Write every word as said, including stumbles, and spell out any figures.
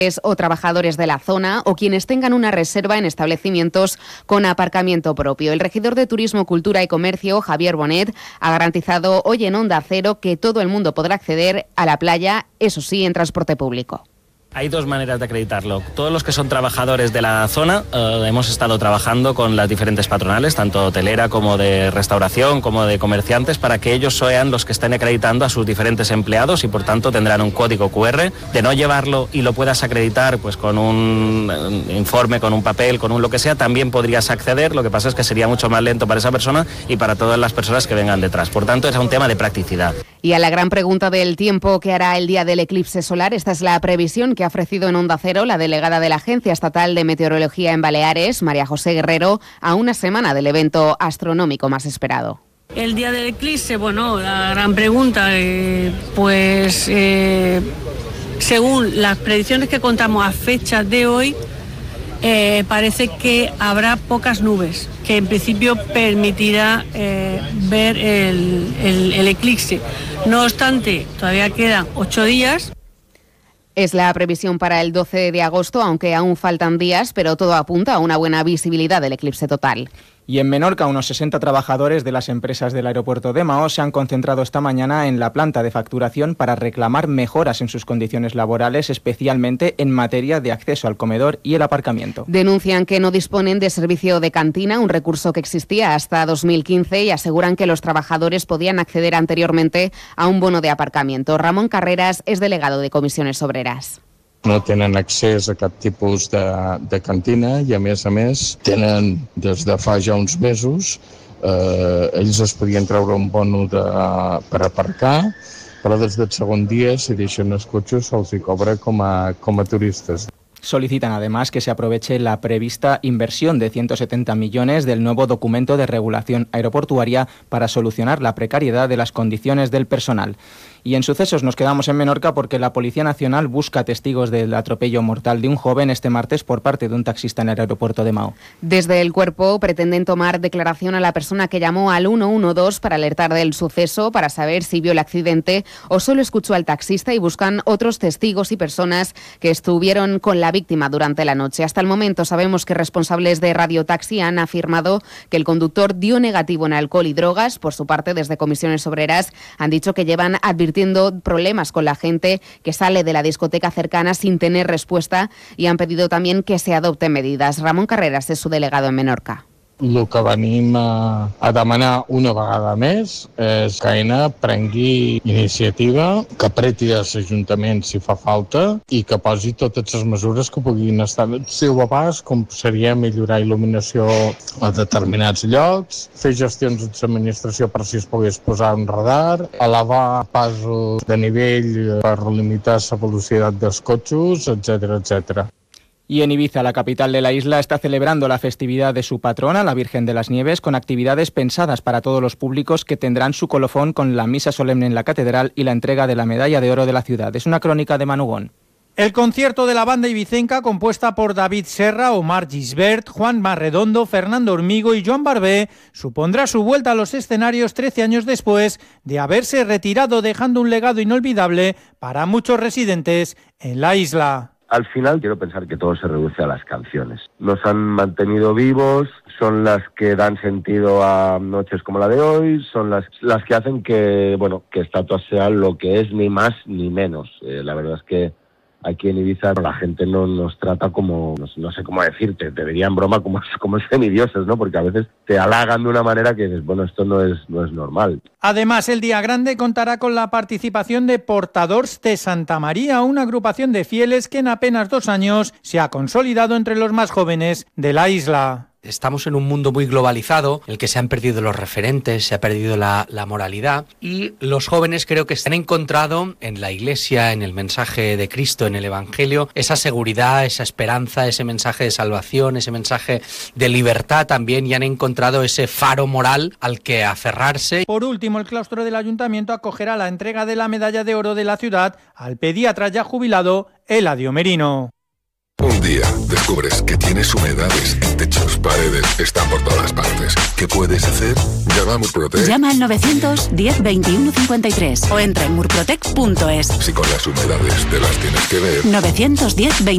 o trabajadores de la zona o quienes tengan una reserva en establecimientos con aparcamiento propio. El regidor de Turismo, Cultura y Comercio, Javier Bonet, ha garantizado hoy en Onda Cero que todo el mundo podrá acceder a la playa, eso sí, en transporte público. Hay dos maneras de acreditarlo. Todos los que son trabajadores de la zona, eh, hemos estado trabajando con las diferentes patronales, tanto hotelera como de restauración, como de comerciantes, para que ellos sean los que estén acreditando a sus diferentes empleados y por tanto tendrán un código cu erre. De no llevarlo y lo puedas acreditar pues con un, un informe, con un papel, con un lo que sea, también podrías acceder. Lo que pasa es que sería mucho más lento para esa persona y para todas las personas que vengan detrás. Por tanto, es un tema de practicidad. Y a la gran pregunta del tiempo que hará el día del eclipse solar, esta es la previsión que ha ofrecido en Onda Cero la delegada de la Agencia Estatal de Meteorología en Baleares, María José Guerrero, a una semana del evento astronómico más esperado. El día del eclipse, bueno, la gran pregunta, eh, pues eh, según las predicciones que contamos a fecha de hoy, eh, parece que habrá pocas nubes, que en principio permitirá eh, ver el, el, el eclipse. No obstante, todavía quedan ocho días. Es la previsión para el doce de agosto, aunque aún faltan días, pero todo apunta a una buena visibilidad del eclipse total. Y en Menorca, unos sesenta trabajadores de las empresas del aeropuerto de Maó se han concentrado esta mañana en la planta de facturación para reclamar mejoras en sus condiciones laborales, especialmente en materia de acceso al comedor y el aparcamiento. Denuncian que no disponen de servicio de cantina, un recurso que existía hasta dos mil quince, y aseguran que los trabajadores podían acceder anteriormente a un bono de aparcamiento. Ramón Carreras es delegado de Comisiones Obreras. No tenen accés a cap tipus de, de cantina i, a més a més, tenen des de fa ja uns mesos, eh, ells es podien treure un bono de, per aparcar, però des del segon dia, si deixen els cotxes, se'ls hi cobra com a, com a turistes. Solicitan además que se aproveche la prevista inversión de ciento setenta millones del nuevo documento de regulación aeroportuaria para solucionar la precariedad de las condiciones del personal. Y en sucesos nos quedamos en Menorca porque la Policía Nacional busca testigos del atropello mortal de un joven este martes por parte de un taxista en el aeropuerto de Maó. Desde el cuerpo pretenden tomar declaración a la persona que llamó al uno uno dos para alertar del suceso, para saber si vio el accidente o solo escuchó al taxista, y buscan otros testigos y personas que estuvieron con la víctima durante la noche. Hasta el momento sabemos que responsables de Radio Taxi han afirmado que el conductor dio negativo en alcohol y drogas. Por su parte, desde Comisiones Obreras han dicho que llevan advirtiendo problemas con la gente que sale de la discoteca cercana sin tener respuesta, y han pedido también que se adopten medidas. Ramón Carreras es su delegado en Menorca. El que venim a, a demanar una vegada més és que Aena prengui iniciativa, que apreti els ajuntaments si fa falta i que posi totes les mesures que puguin estar al seu abast, com seria millorar il·luminació a determinats llocs, fer gestions de l'administració per si es pogués posar un radar, elevar passos de nivell per limitar la velocitat dels cotxes, etcètera, etcètera. Y en Ibiza, la capital de la isla, está celebrando la festividad de su patrona, la Virgen de las Nieves, con actividades pensadas para todos los públicos que tendrán su colofón con la misa solemne en la catedral y la entrega de la medalla de oro de la ciudad. Es una crónica de Manu Gon. El concierto de la banda ibicenca, compuesta por David Serra, Omar Gisbert, Juan Marredondo, Fernando Hormigo y Joan Barbé, supondrá su vuelta a los escenarios trece años después de haberse retirado, dejando un legado inolvidable para muchos residentes en la isla. Al final quiero pensar que todo se reduce a las canciones. Nos han mantenido vivos, son las que dan sentido a noches como la de hoy, son las, las que hacen que, bueno, que Estatua sea lo que es, ni más ni menos. Eh, la verdad es que aquí en Ibiza la gente no nos trata como, no, no sé cómo decirte, te diría en broma como, como semidioses, ¿no? Porque a veces te halagan de una manera que dices, bueno, esto no es, no es normal. Además, el Día Grande contará con la participación de Portadors de Santa María, una agrupación de fieles que en apenas dos años se ha consolidado entre los más jóvenes de la isla. Estamos en un mundo muy globalizado, en el que se han perdido los referentes, se ha perdido la, la moralidad, y los jóvenes creo que se han encontrado en la Iglesia, en el mensaje de Cristo, en el Evangelio, esa seguridad, esa esperanza, ese mensaje de salvación, ese mensaje de libertad también, y han encontrado ese faro moral al que aferrarse. Por último, el claustro del Ayuntamiento acogerá la entrega de la medalla de oro de la ciudad al pediatra ya jubilado Eladio Merino. Un día descubres que tienes humedades en techos, paredes, están por todas partes. ¿Qué puedes hacer? Llama a Murprotec. Llama al novecientos diez veintiuno cincuenta y tres o entra en murprotec punto es. Si con las humedades te las tienes que ver. novecientos diez veintiuno